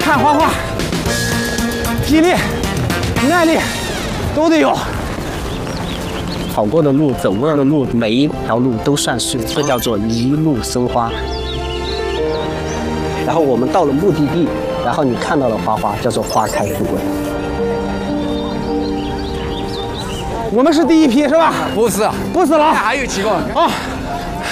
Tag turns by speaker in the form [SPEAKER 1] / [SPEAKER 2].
[SPEAKER 1] 看花花，体力、耐力都得有。
[SPEAKER 2] 跑过的路、走过的路，每一条路都算数，这叫做一路生花。然后我们到了目的地，然后你看到了花花，叫做花开富贵。
[SPEAKER 1] 我们是第一批是吧？
[SPEAKER 3] 不是，
[SPEAKER 1] 不是了，
[SPEAKER 3] 还有几个
[SPEAKER 1] 啊。